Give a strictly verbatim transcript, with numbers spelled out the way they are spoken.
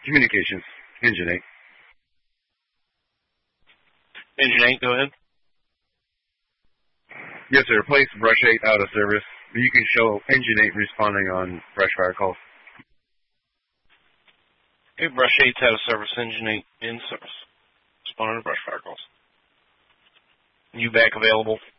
Communications, Engine eight. Engine eight, go ahead. Yes, sir. Place Brush eight out of service. You can show Engine eight responding on brush fire calls. Okay, Brush eight's out of service. Engine eight in service. Responding to brush fire calls. You back available?